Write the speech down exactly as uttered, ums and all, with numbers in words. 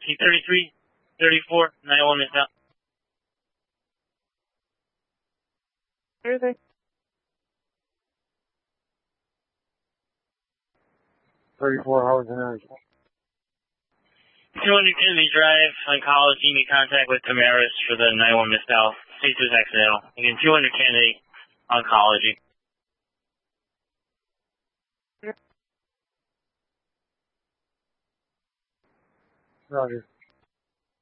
T thirty-three, thirty-four, nine one is out. Thursday. thirty-four hours in Arizona. two hundred Kennedy Drive, Oncology, need contact with Tamaris for the nine one missed out. C two is accidental. Again, two hundred Kennedy, Oncology. Roger.